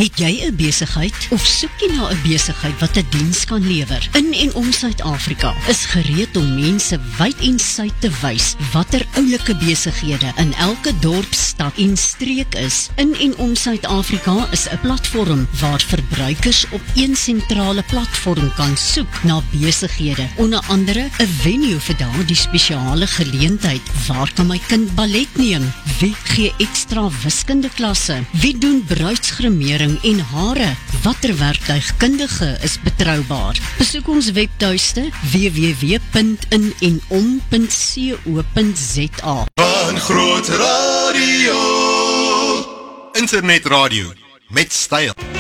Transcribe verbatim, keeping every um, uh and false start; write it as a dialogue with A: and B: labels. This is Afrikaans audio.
A: Het jy 'n besigheid of soek jy na 'n besigheid wat 'n diens kan lewer? In en om Suid-Afrika is gereed om mense wyd en suid te wys watter oulike besighede in elke dorp, stad en streek is. In en om Suid-Afrika is 'n platform waar verbruikers op een sentrale platform kan soek na besighede, onder andere 'n venue vir daardie spesiale geleentheid. Waar kan my kind ballet neem? Wie gee ekstra wiskunde klasse? Wie doen bruidsgremering en hare? Watter werktuigkundige is betroubaar? Besoek ons webtuiste w w w punt in en om punt co punt za.
B: Van Groot Radio, internetradio met styl.